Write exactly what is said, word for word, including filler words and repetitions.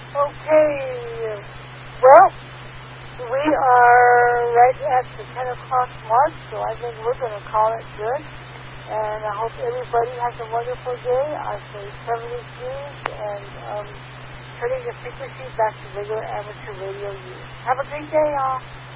Okay. Well, we are right at the ten o'clock mark, so I think we're going to call it good. And I hope everybody has a wonderful day. I say seven degrees and um, turning the frequency back to regular amateur radio use. Have a great day, y'all.